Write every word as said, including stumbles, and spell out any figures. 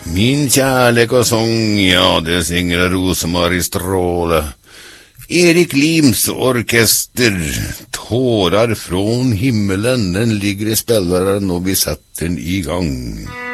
Min kärlek och sång, ja, det synger Rosemarie Stråle. Erik Lims orkester, Tårar från himmelen, den ligger i spelaren och vi sätter den i gang.